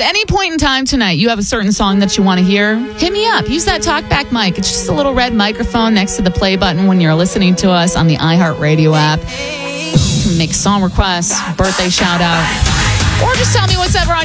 At any point in time tonight, you have a certain song that you want to hear, hit me up. Use that talkback mic. It's just a little red microphone next to the play button when you're listening to us on the iHeartRadio app. You can make song requests, birthday shout out, or just tell me what's ever on